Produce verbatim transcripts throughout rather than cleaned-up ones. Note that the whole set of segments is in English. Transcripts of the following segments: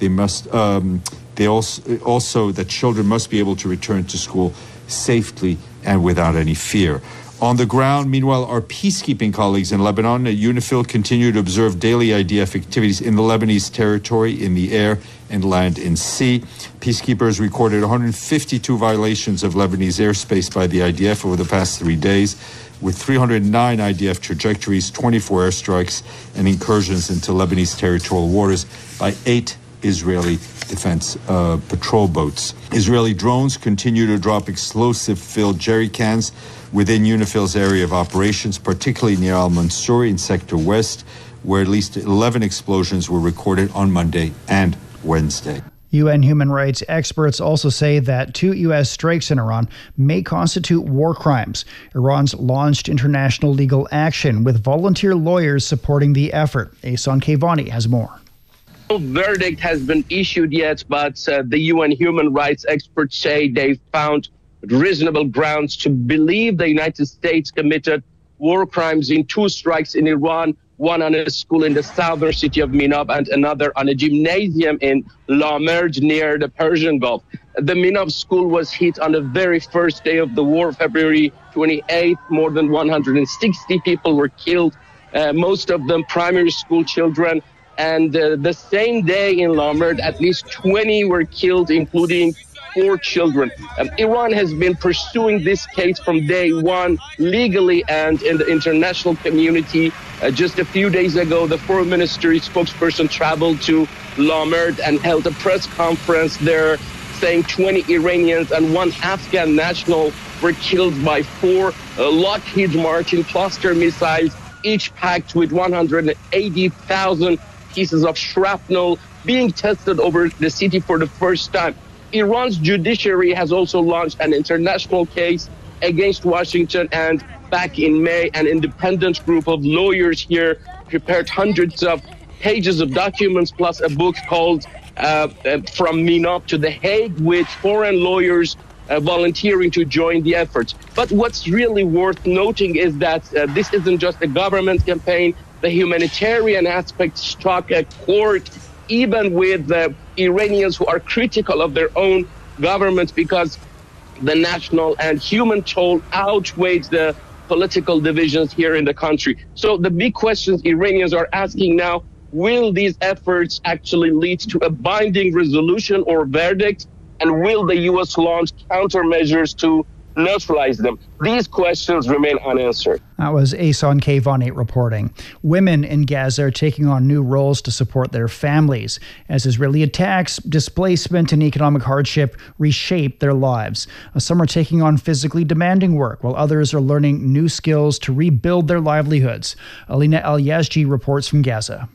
they must um, they also also that children must be able to return to school safely and without any fear. On the ground, meanwhile, our peacekeeping colleagues in Lebanon at UNIFIL continue to observe daily I D F activities in the Lebanese territory, in the air and land and sea. Peacekeepers recorded one hundred fifty-two violations of Lebanese airspace by the I D F over the past three days, with three hundred nine I D F trajectories, twenty-four airstrikes, and incursions into Lebanese territorial waters by eight Israeli defense uh, patrol boats. Israeli drones continue to drop explosive-filled jerry cans within UNIFIL's area of operations, particularly near Al-Mansouri in Sector West, where at least eleven explosions were recorded on Monday and Wednesday. U N human rights experts also say that two U S strikes in Iran may constitute war crimes. Iran's launched international legal action with volunteer lawyers supporting the effort. Ahsan Kayvani has more. No verdict has been issued yet, but uh, the U N human rights experts say they found reasonable grounds to believe the United States committed war crimes in two strikes in Iran, one on a school in the southern city of Minab and another on a gymnasium in La Merj near the Persian Gulf. The Minab school was hit on the very first day of the war, February twenty-eighth. More than one hundred sixty people were killed, uh, most of them primary school children. And uh, the same day in La Merj, at least twenty were killed, including four children. Um, Iran has been pursuing this case from day one, legally and in the international community. Uh, just a few days ago, the foreign ministry spokesperson traveled to La Merj and held a press conference there, saying twenty Iranians and one Afghan national were killed by four uh, Lockheed Martin cluster missiles, each packed with one hundred eighty thousand pieces of shrapnel, being tested over the city for the first time. Iran's judiciary has also launched an international case against Washington, and back in May, an independent group of lawyers here prepared hundreds of pages of documents plus a book called uh, From Minab to The Hague, with foreign lawyers uh, volunteering to join the effort. But what's really worth noting is that uh, this isn't just a government campaign. The humanitarian aspect struck a chord even with the Iranians who are critical of their own government, because the national and human toll outweighs the political divisions here in the country. So the big questions Iranians are asking now, will these efforts actually lead to a binding resolution or verdict? And will the U S launch countermeasures to neutralize them? These questions remain unanswered. That was Ahsan Kayvani reporting. Women in Gaza are taking on new roles to support their families as Israeli attacks, displacement, and economic hardship reshape their lives. Some are taking on physically demanding work, while others are learning new skills to rebuild their livelihoods. Alina El-Yazji reports from Gaza.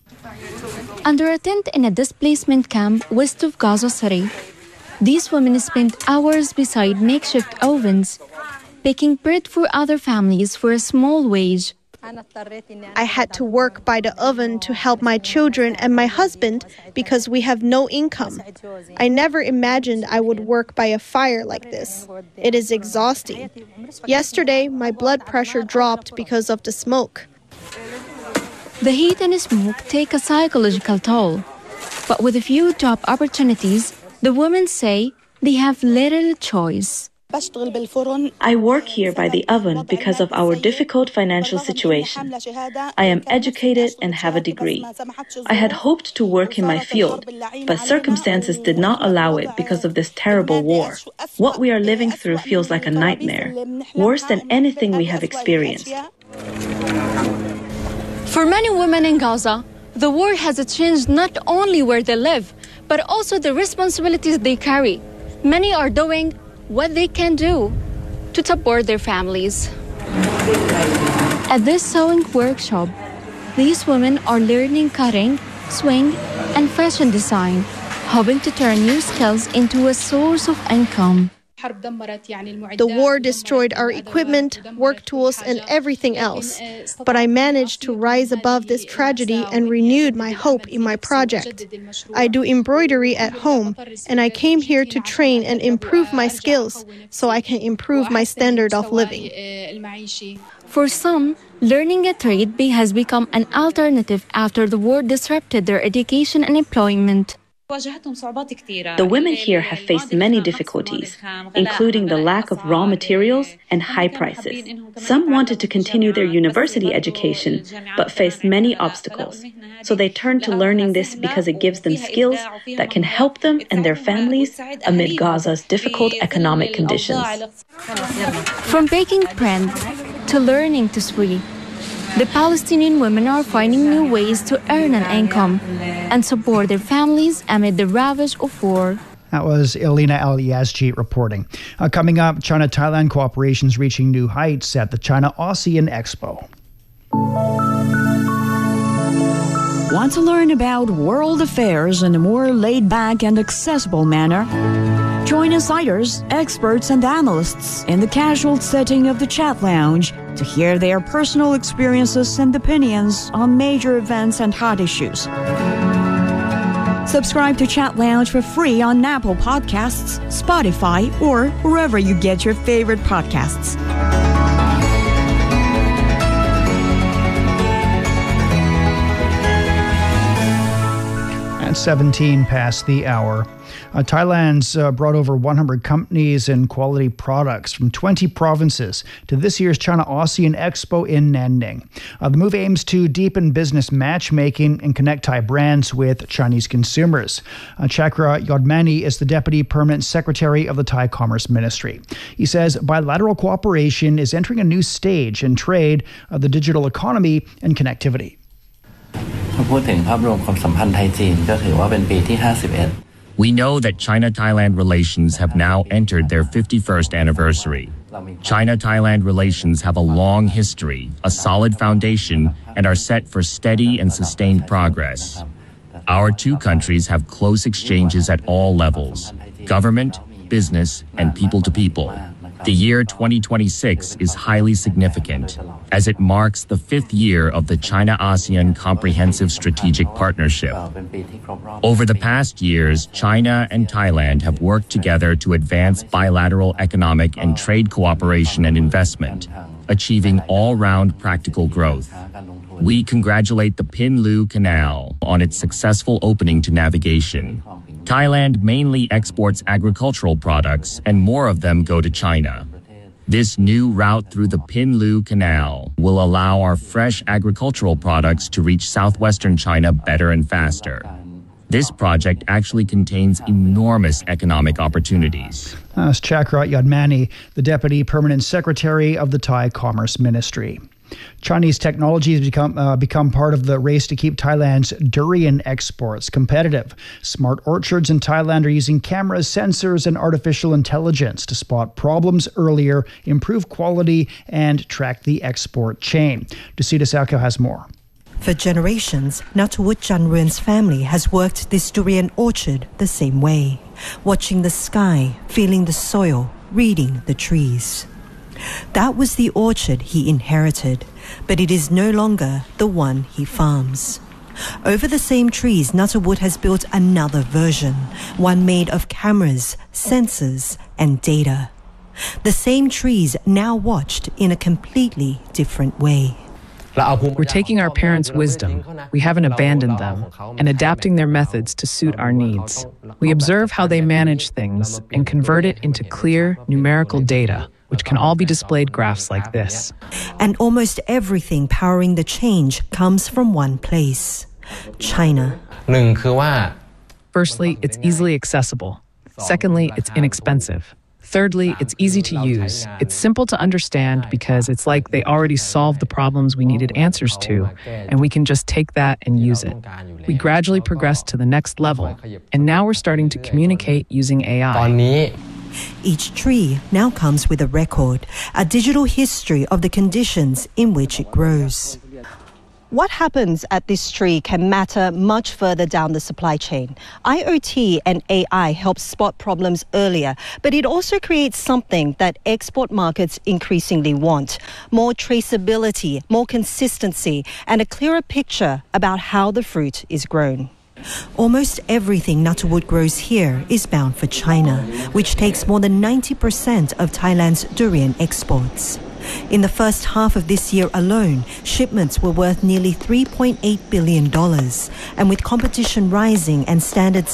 Under a tent in a displacement camp west of Gaza City, these women spent hours beside makeshift ovens, baking bread for other families for a small wage. I had to work by the oven to help my children and my husband because we have no income. I never imagined I would work by a fire like this. It is exhausting. Yesterday, my blood pressure dropped because of the smoke. The heat and smoke take a psychological toll, but with a few job opportunities, the women say they have little choice. I work here by the oven because of our difficult financial situation. I am educated and have a degree. I had hoped to work in my field, but circumstances did not allow it because of this terrible war. What we are living through feels like a nightmare, worse than anything we have experienced. For many women in Gaza, the war has changed not only where they live, but also the responsibilities they carry. Many are doing what they can do to support their families. At this sewing workshop, these women are learning cutting, sewing, and fashion design, hoping to turn new skills into a source of income. The war destroyed our equipment, work tools, and everything else. But I managed to rise above this tragedy and renewed my hope in my project. I do embroidery at home, and I came here to train and improve my skills so I can improve my standard of living. For some, learning a trade has become an alternative after the war disrupted their education and employment. The women here have faced many difficulties, including the lack of raw materials and high prices. Some wanted to continue their university education, but faced many obstacles. So they turned to learning this because it gives them skills that can help them and their families amid Gaza's difficult economic conditions. From baking bread to learning to sew, the Palestinian women are finding new ways to earn an income and support their families amid the ravage of war. That was Elena Al-Yazji reporting. Uh, coming up, China-Thailand cooperation's reaching new heights at the China-ASEAN Expo. Want to learn about world affairs in a more laid-back and accessible manner? Join insiders, experts, and analysts in the casual setting of the Chat Lounge to hear their personal experiences and opinions on major events and hot issues. Subscribe to Chat Lounge for free on Apple Podcasts, Spotify, or wherever you get your favorite podcasts. At seventeen past the hour. Uh, Thailand's uh, brought over one hundred companies and quality products from twenty provinces to this year's China-ASEAN Expo in Nanding. Uh, the move aims to deepen business matchmaking and connect Thai brands with Chinese consumers. Uh, Chakra Yodmani is the Deputy Permanent Secretary of the Thai Commerce Ministry. He says bilateral cooperation is entering a new stage in trade, uh, the digital economy, and connectivity. We know that China-Thailand relations have now entered their fifty-first anniversary. China-Thailand relations have a long history, a solid foundation, and are set for steady and sustained progress. Our two countries have close exchanges at all levels: government, business, and people to people. The year twenty twenty-six is highly significant, as it marks the fifth year of the China-ASEAN Comprehensive Strategic Partnership. Over the past years, China and Thailand have worked together to advance bilateral economic and trade cooperation and investment, achieving all-round practical growth. We congratulate the Pinh Lu Canal on its successful opening to navigation. Thailand mainly exports agricultural products, and more of them go to China. This new route through the Pinh Lu Canal will allow our fresh agricultural products to reach southwestern China better and faster. This project actually contains enormous economic opportunities. That's Chakra Yodmani, the Deputy Permanent Secretary of the Thai Commerce Ministry. Chinese technology has become uh, become part of the race to keep Thailand's durian exports competitive. Smart orchards in Thailand are using cameras, sensors, and artificial intelligence to spot problems earlier, improve quality, and track the export chain. Dusita Salko has more. For generations, Natawut Janruen's family has worked this durian orchard the same way, watching the sky, feeling the soil, reading the trees. That was the orchard he inherited, but it is no longer the one he farms. Over the same trees, Natawut has built another version, one made of cameras, sensors, and data. The same trees now watched in a completely different way. We're taking our parents' wisdom, we haven't abandoned them, and adapting their methods to suit our needs. We observe how they manage things and convert it into clear, numerical data, which can all be displayed graphs like this. And almost everything powering the change comes from one place: China. Firstly, it's easily accessible. Secondly, it's inexpensive. Thirdly, it's easy to use. It's simple to understand because it's like they already solved the problems we needed answers to, and we can just take that and use it. We gradually progressed to the next level, and now we're starting to communicate using A I. Each tree now comes with a record, a digital history of the conditions in which it grows. What happens at this tree can matter much further down the supply chain. I O T and A I help spot problems earlier, but it also creates something that export markets increasingly want: more traceability, more consistency, and a clearer picture about how the fruit is grown. Almost everything Natawut grows here is bound for China, which takes more than ninety percent of Thailand's durian exports. In the first half of this year alone, shipments were worth nearly three point eight billion dollars, and with competition rising and standards